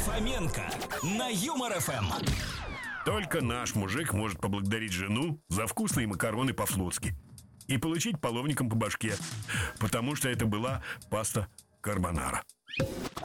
Фоменко на Юмор ФМ. Только наш мужик может поблагодарить жену за вкусные макароны по-флотски и получить половником по башке, потому что это была паста карбонара.